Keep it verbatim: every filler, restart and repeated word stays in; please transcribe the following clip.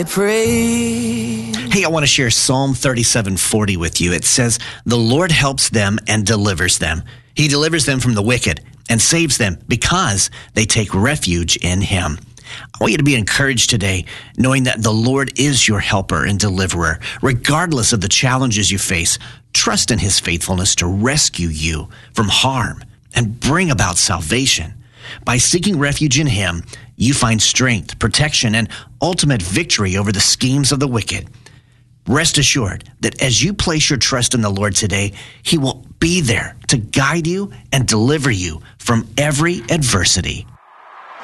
Pray. Hey, I want to share Psalm thirty-seven forty with you. It says, "The Lord helps them and delivers them. He delivers them from the wicked and saves them because they take refuge in him." I want you to be encouraged today, knowing that the Lord is your helper and deliverer. Regardless of the challenges you face, trust in his faithfulness to rescue you from harm and bring about salvation. By seeking refuge in him, you find strength, protection, and ultimate victory over the schemes of the wicked. Rest assured that as you place your trust in the Lord today, he will be there to guide you and deliver you from every adversity.